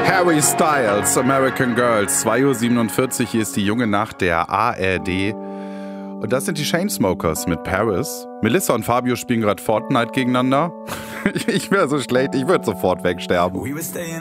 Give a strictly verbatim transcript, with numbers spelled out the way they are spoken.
Harry Styles, American Girls, zwei Uhr siebenundvierzig, hier ist die junge Nacht der A R D. Und das sind die Chainsmokers mit Paris. Melissa und Fabio spielen gerade Fortnite gegeneinander. Ich wäre so schlecht, ich würde sofort wegsterben.